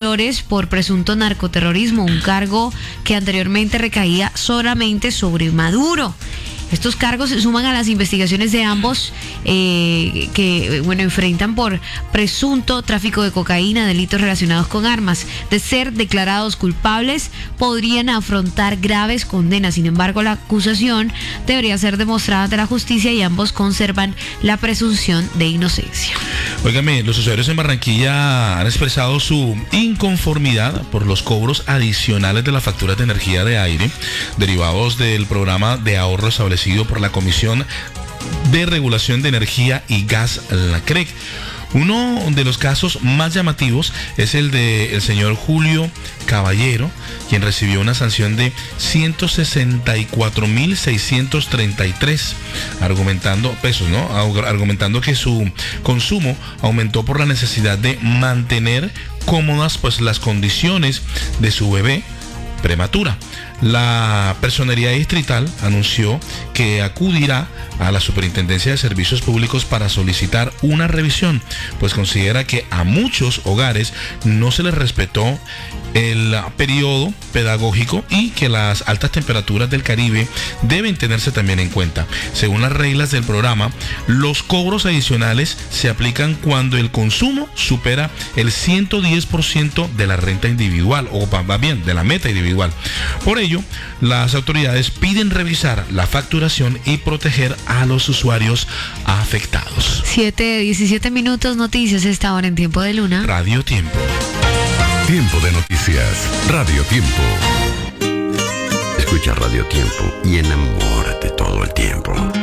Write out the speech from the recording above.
Flores por presunto narcoterrorismo, un cargo que anteriormente recaía solamente sobre Maduro. Estos cargos se suman a las investigaciones de ambos que enfrentan por presunto tráfico de cocaína, delitos relacionados con armas. De ser declarados culpables, podrían afrontar graves condenas. Sin embargo, la acusación debería ser demostrada ante la justicia y ambos conservan la presunción de inocencia. Óigame, los usuarios en Barranquilla han expresado su inconformidad por los cobros adicionales de las facturas de energía de aire derivados del programa de ahorro establecido por la Comisión de Regulación de Energía y Gas, la CREG. Uno de los casos más llamativos es el del señor Julio Caballero, quien recibió una sanción de 164.633 argumentando que su consumo aumentó por la necesidad de mantener cómodas las condiciones de su bebé prematura. La Personería Distrital anunció que acudirá a la Superintendencia de Servicios Públicos para solicitar una revisión, pues considera que a muchos hogares no se les respetó el periodo pedagógico y que las altas temperaturas del Caribe deben tenerse también en cuenta. Según las reglas del programa, los cobros adicionales se aplican cuando el consumo supera el 110% de la renta individual, o más bien de la meta individual. Por ello, las autoridades piden revisar la facturación y proteger a los usuarios afectados. 7:17, noticias esta hora en Tiempo de Luna. Radio Tiempo. Tiempo de noticias, Radio Tiempo. Escucha Radio Tiempo y enamórate todo el tiempo.